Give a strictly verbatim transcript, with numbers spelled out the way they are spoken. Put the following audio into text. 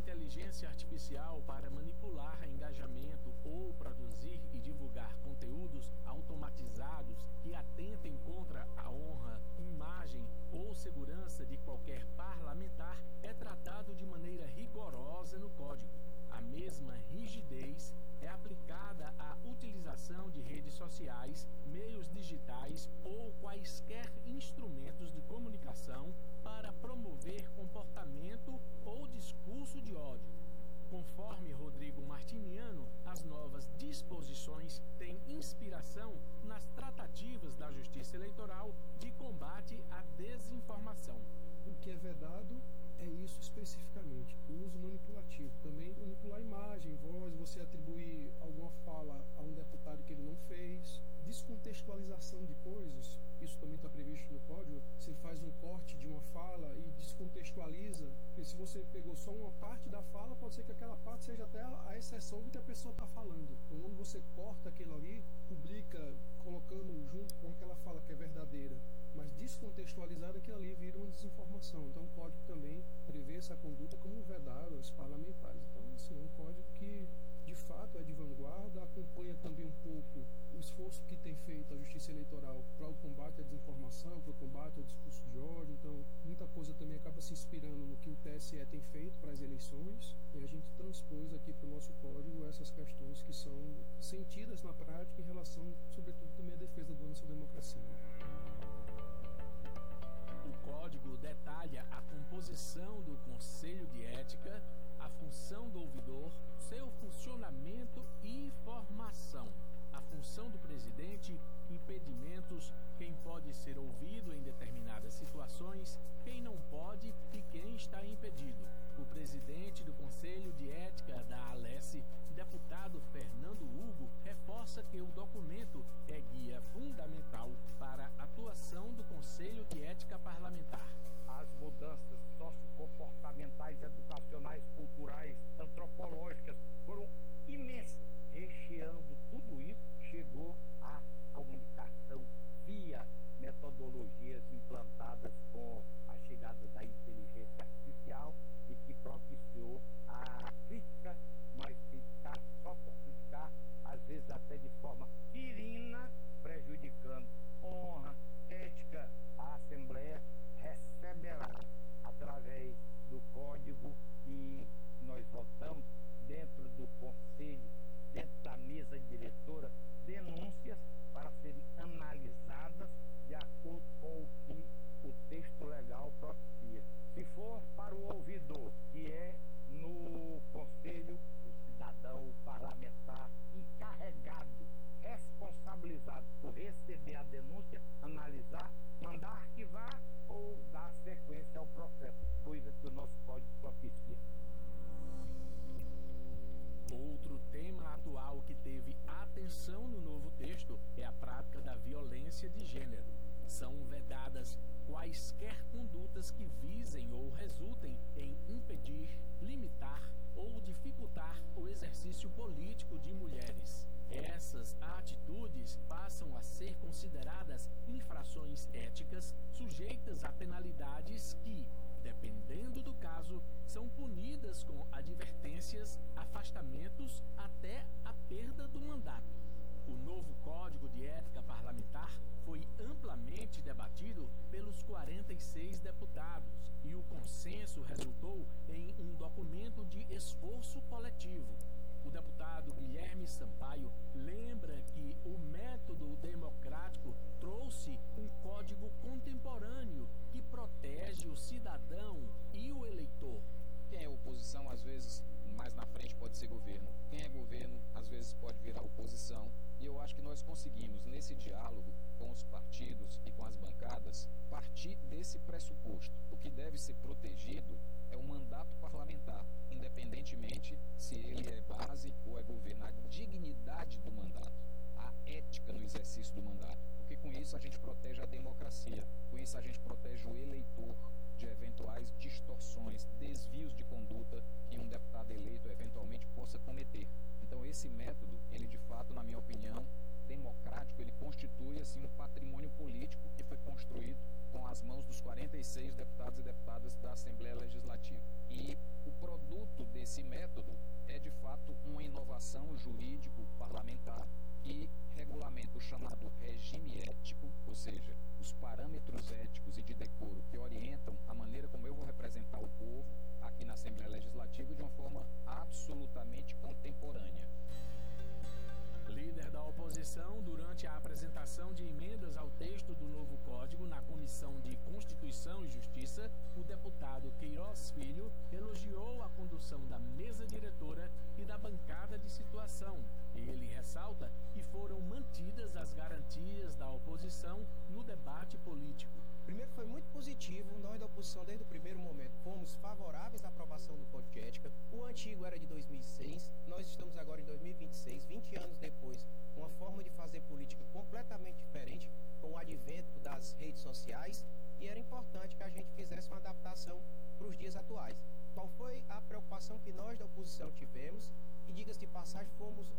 inteligência artificial para manipular engajamento ou produzir e divulgar conteúdos automatizados que atentem contra a honra, imagem ou segurança de qualquer parlamentar é tratado de maneira rigorosa no Código. A mesma rigidez é aplicada à utilização de redes sociais, meios digitais ou quaisquer instrumentos de comunicação para promover comportamento ou discurso de ódio. Conforme Rodrigo Martiniano, as novas disposições têm inspiração nas tratativas da Justiça Eleitoral de combate à desinformação. O que é vedado é isso especificamente, o uso manipulativo. Também manipular imagem, voz, você atribuir alguma fala a um deputado que ele não fez, descontextualização de coisas, isso também está previsto no código. Você faz um corte de uma fala e descontextualiza, porque se você pegou só uma parte da fala, pode ser que aquela parte seja até a exceção do que a pessoa está falando. Então, quando você corta aquilo ali, publica colocando junto com aquela fala que é verdadeira, mas descontextualizada, aquilo ali vira uma desinformação. Então o código também prevê essa conduta como vedar os parlamentares. Então, assim, é um código que de fato é de vanguarda, acompanha também um pouco o esforço que tem feito a Justiça Eleitoral para o combate à desinformação, para o combate ao discurso de ódio. Então, muita coisa também acaba se inspirando no que o T S E tem feito para as eleições, e a gente transpôs aqui para o nosso código essas questões que são sentidas na prática em relação, sobretudo, também à defesa da nossa democracia. O Código detalha a composição do Conselho de Ética, a função do ouvidor, seu funcionamento e formação, a função do presidente, impedimentos, quem pode ser ouvido em determinadas situações, quem não pode e quem está impedido. O presidente do Conselho de Ética da Alesse, deputado Fernando Hugo, reforça que o documento é guia fundamental para a atuação do Conselho de Ética Parlamentar. As mudanças sociocomportamentais, educacionais, culturais, antropológicas foram imensas. Recheando tudo isso, chegou a comunicação via metodologias implantadas com a chegada da inteligência artificial e que propiciou a crítica, mas criticar só por criticar, às vezes até de forma tirina, prejudicando honra, ética. A Assembleia receberá, através do código que nós votamos dentro do Conselho, dentro da mesa diretora, denúncias para serem analisadas de acordo com o que o texto legal propicia. Se for para o ouvidor, que é no Conselho, o cidadão, o parlamentar encarregado, responsabilizado por receber a denúncia, analisar, mandar arquivar ou dar sequência ao processo, coisa que o nosso código propicia. Outro tema atual que teve atenção no novo texto é a prática da violência de gênero. São vedadas quaisquer condutas que visem ou resultem em impedir, limitar ou dificultar o exercício político de mulheres. Essas atitudes passam a ser consideradas infrações éticas sujeitas a penalidades que, dependendo do caso, são punidas com advertências, afastamentos até a perda do mandato. O novo Código de Ética Parlamentar foi amplamente debatido pelos quarenta e seis deputados e o consenso resultou em um documento de esforço coletivo. O deputado Guilherme Sampaio lembra que o método democrático trouxe um código contemporâneo que protege o cidadão e o eleitor. Quem é oposição, às vezes, mais na frente pode ser governo. Quem é governo, às vezes, pode virar oposição. E eu acho que nós conseguimos, nesse diálogo com os partidos e com as bancadas, partir desse pressuposto. O que deve ser protegido é o mandato parlamentar, independentemente se ele é base ou é governo. A dignidade do mandato, a ética no exercício do mandato. Porque com isso a gente protege a democracia, com isso a gente protege o eleitor de eventuais distorções, desvios de conduta que um deputado eleito eventualmente possa cometer. Então esse método, ele de fato, na minha opinião, democrático, ele constitui assim um patrimônio político que foi construído com as mãos dos quarenta e seis deputados e deputadas da Assembleia Legislativa. E o produto desse apresentação de emendas ao texto do novo Código na Comissão de Constituição e Justiça, o deputado Queiroz Filho elogiou a condução da mesa diretora e da bancada de situação. Ele ressalta que foram mantidas as garantias da oposição no debate político. Primeiro, foi muito positivo. Nós da oposição, desde o primeiro momento, fomos favoráveis à aprovação do Código de Ética. O antigo era de dois mil e seis, nós estamos agora em dois mil e vinte e seis, vinte anos depois, uma forma de fazer política completamente diferente, com o advento das redes sociais, e era importante que a gente fizesse uma adaptação para os dias atuais. Qual foi a preocupação que nós da oposição tivemos? E, diga-se de passagem, fomos